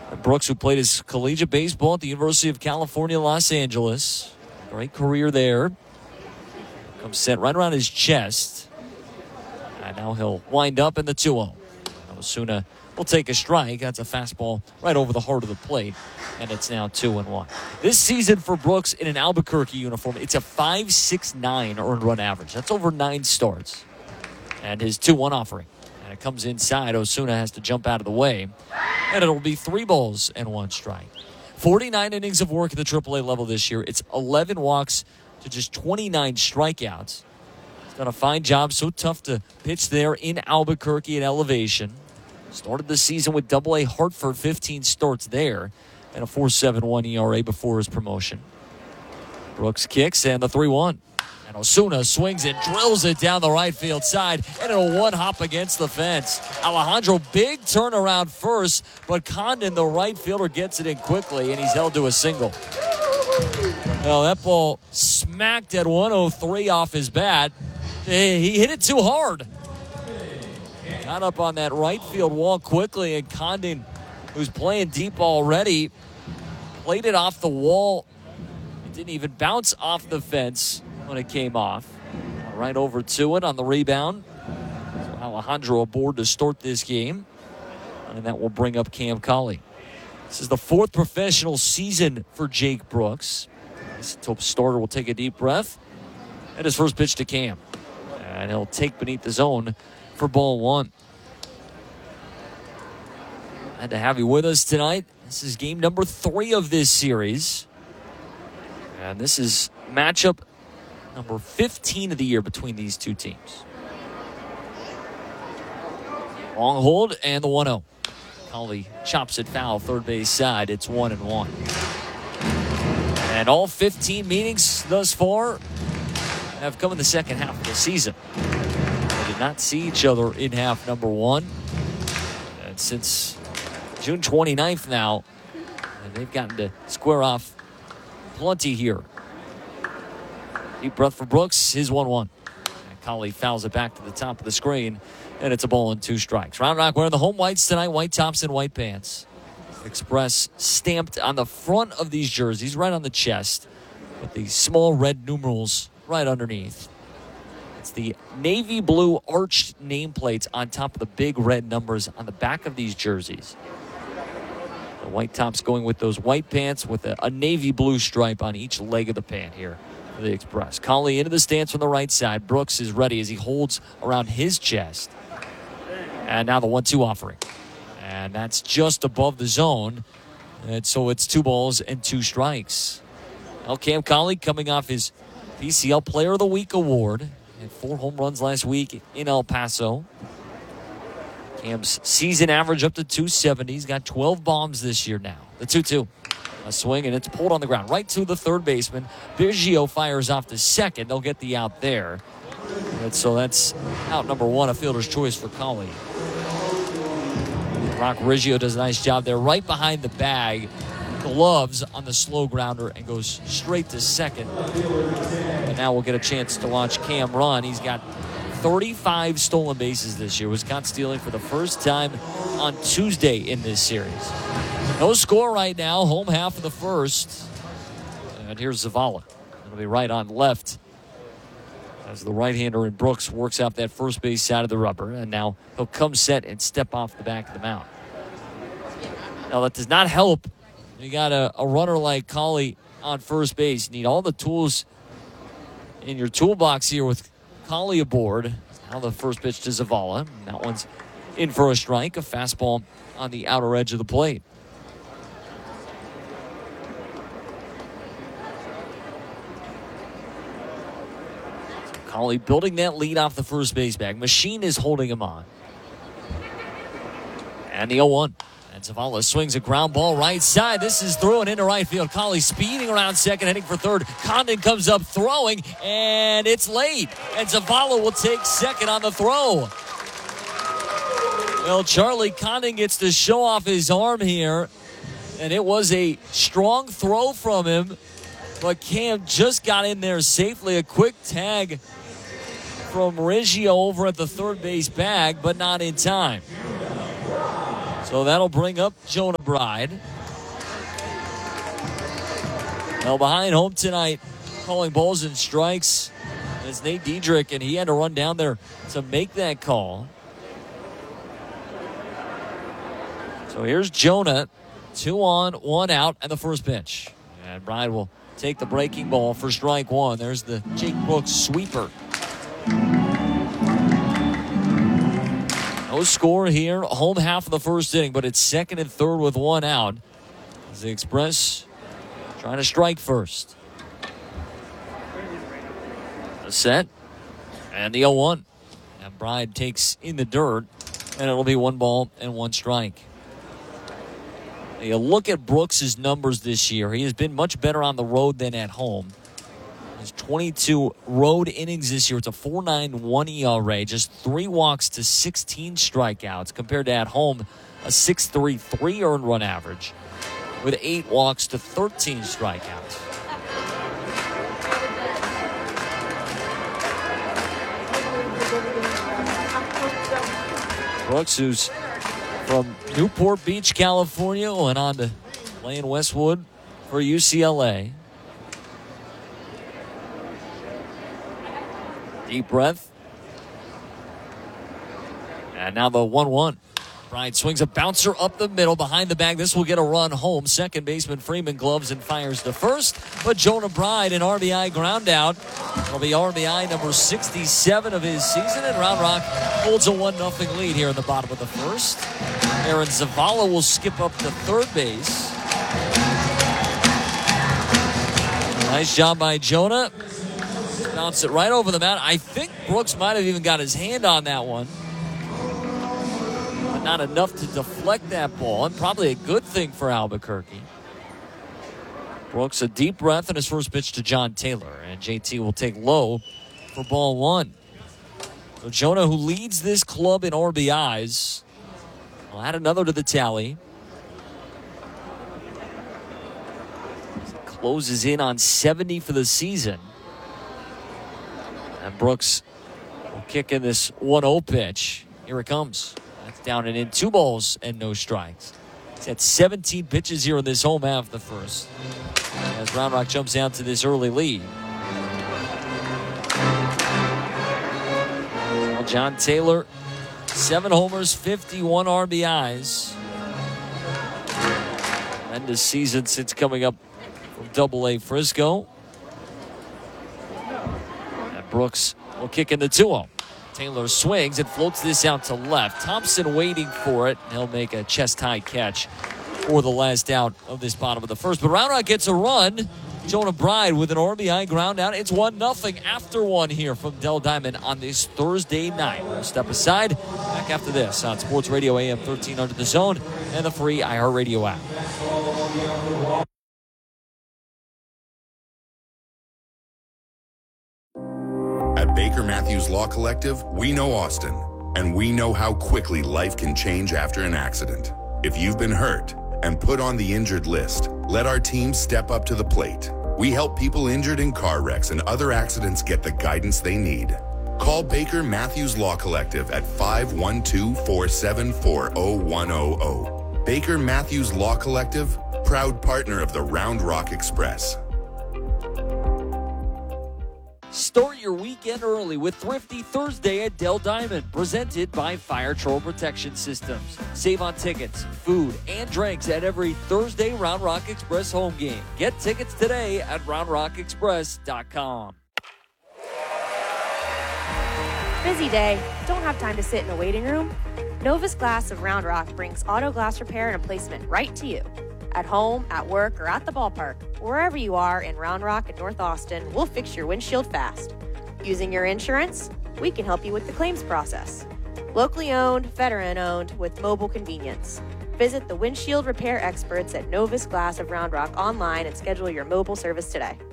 Brooks, who played his collegiate baseball at the University of California, Los Angeles. Great career there. Comes set right around his chest. And now he'll wind up in the 2-0. Osuna will take a strike. That's a fastball right over the heart of the plate. And it's now 2-1. This season for Brooks in an Albuquerque uniform, it's a 5.69 earned run average. That's over 9 starts. And his 2-1 offering. And it comes inside. Osuna has to jump out of the way. And it'll be 3 balls and 1 strike. 49 innings of work at the AAA level this year. It's 11 walks to just 29 strikeouts. He's done a fine job. So tough to pitch there in Albuquerque at elevation. Started the season with AA Hartford, 15 starts there. And a 4.71 ERA before his promotion. Brooks kicks and the 3-1. And Osuna swings and drills it down the right field side. And it'll one-hop against the fence. Alejandro, big turnaround first. But Condon, the right fielder, gets it in quickly. And he's held to a single. Well, that ball smacked at 103 off his bat. He hit it too hard. Got up on that right field wall quickly. And Condon, who's playing deep already, played it off the wall. It didn't even bounce off the fence when it came off. Right over to it on the rebound. So Alejandro aboard to start this game. And that will bring up Cam Cauley. This is the 4th professional season for Jake Brooks. Isotope starter will take a deep breath. And his first pitch to Cam. And he'll take beneath the zone for ball 1. Glad to have you with us tonight. This is game number 3 of this series. And this is matchup number 15 of the year between these two teams. Long hold and the 1-0. Cauley chops it foul, third base side. It's 1-1. And all 15 meetings thus far have come in the second half of the season. They did not see each other in half number 1. And since June 29th now, and they've gotten to square off plenty here. Deep breath for Brooks, his 1-1. Cauley fouls it back to the top of the screen, and it's a ball and 2 strikes. Round Rock wearing the home whites tonight, white tops and white pants. Express stamped on the front of these jerseys, right on the chest, with the small red numerals right underneath. It's the navy blue arched nameplates on top of the big red numbers on the back of these jerseys. The white tops going with those white pants with a navy blue stripe on each leg of the pant here for the Express. Cauley into the stance from the right side. Brooks is ready as he holds around his chest. And now the 1-2 offering. And that's just above the zone. And so it's 2 balls and 2 strikes. Now Cam Cauley coming off his PCL Player of the Week award. Had 4 home runs last week in El Paso. Cam's season average up to 270. He's got 12 bombs this year now. The 2-2. A swing, and it's pulled on the ground. Right to the third baseman. Biggio fires off to second. They'll get the out there. And so that's out number 1, a fielder's choice for Cauley. Rock Riggio does a nice job there. Right behind the bag. Gloves on the slow grounder and goes straight to second. And now we'll get a chance to watch Cam run. He's got 35 stolen bases this year. Was caught stealing for the first time on Tuesday in this series. No score right now. Home half of the first. And here's Zavala. It'll be right on left as the right-hander in Brooks works out that first base side of the rubber. And now he'll come set and step off the back of the mound. Now that does not help. You got a runner like Cauley on first base. You need all the tools in your toolbox here with Cauley aboard. Now the first pitch to Zavala. That one's in for a strike. A fastball on the outer edge of the plate. Cauley building that lead off the first base bag. Machine is holding him on. And the 0-1. And Zavala swings a ground ball right side. This is through and into right field. Cauley speeding around second, heading for third. Condon comes up throwing, and it's late. And Zavala will take second on the throw. Well, Charlie Condon gets to show off his arm here. And it was a strong throw from him. But Cam just got in there safely. A quick tag from Riggio over at the third base bag, but not in time. So that'll bring up Jonah Bride. Now behind home tonight, calling balls and strikes, is Nate Diedrich, and he had to run down there to make that call. So here's Jonah, 2 on, 1 out, and the first pitch. And Bride will take the breaking ball for strike one. There's the Jake Brooks sweeper. No score here, home half of the first inning, but it's second and third with 1 out. As the Express trying to strike first. The set, and the 0-1. And Bride takes in the dirt, and it'll be 1 ball and 1 strike. You look at Brooks' numbers this year. He has been much better on the road than at home. His 22 road innings this year. It's a 4.91 ERA. Just 3 walks to 16 strikeouts compared to at home a 6.33 earned run average with 8 walks to 13 strikeouts. Brooks, who's from Newport Beach, California, went on to play in Westwood for UCLA. Deep breath. And now the 1-1. Bride swings a bouncer up the middle behind the bag. This will get a run home. Second baseman Freeman gloves and fires to first. But Jonah Bride, an RBI ground out. It'll be RBI number 67 of his season. And Round Rock holds a 1-0 lead here in the bottom of the first. Aaron Zavala will skip up to third base. Nice job by Jonah. Bounced it right over the mound. I think Brooks might have even got his hand on that one. But not enough to deflect that ball, and probably a good thing for Albuquerque. Brooks, a deep breath, and his first pitch to John Taylor. And JT will take low for ball 1. So Jonah, who leads this club in RBIs, will add another to the tally. Closes in on 70 for the season. And Brooks will kick in this 1-0 pitch. Here it comes. That's down and in. 2 balls and no strikes. He's had 17 pitches here in this home half of the first, as Round Rock jumps down to this early lead. Well, John Taylor, 7 homers, 51 RBIs. Tremendous season since coming up from Double-A Frisco. And Brooks will kick in the 2-0. Taylor swings and floats this out to left. Thompson waiting for it. He'll make a chest-high catch for the last out of this bottom of the first. But Round Rock gets a run. Jonah Bride with an RBI ground out. It's 1-0 after 1 here from Dell Diamond on this Thursday night. We'll step aside. Back after this on Sports Radio AM 1300 The Zone and the free iHeartRadio app. At Baker Matthews Law Collective, we know Austin, and we know how quickly life can change after an accident. If you've been hurt and put on the injured list, let our team step up to the plate. We help people injured in car wrecks and other accidents get the guidance they need. Call Baker Matthews Law Collective at 512-474-0100. Baker Matthews Law Collective, proud partner of the Round Rock Express. Start your weekend early with Thrifty Thursday at Dell Diamond, presented by Fire Troll Protection Systems. Save on tickets, food, and drinks at every Thursday Round Rock Express home game. Get tickets today at roundrockexpress.com. Busy day? Don't have time to sit in a waiting room? Novus Glass of Round Rock brings auto glass repair and replacement right to you. At home, at work, or at the ballpark, wherever you are in Round Rock and North Austin, we'll fix your windshield fast. Using your insurance, we can help you with the claims process. Locally owned, veteran-owned, with mobile convenience. Visit the windshield repair experts at Novus Glass of Round Rock online and schedule your mobile service today.